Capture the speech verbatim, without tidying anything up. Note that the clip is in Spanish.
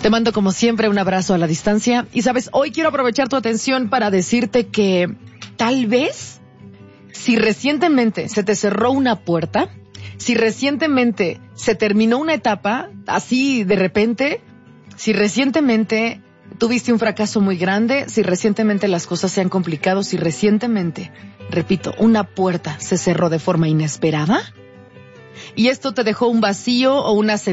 Te mando como siempre un abrazo a la distancia. Y sabes, hoy quiero aprovechar tu atención para decirte que tal vez, si recientemente se te cerró una puerta, si recientemente se terminó una etapa, así de repente, si recientemente tuviste un fracaso muy grande, si recientemente las cosas se han complicado, si recientemente, repito, una puerta se cerró de forma inesperada, y esto te dejó un vacío o una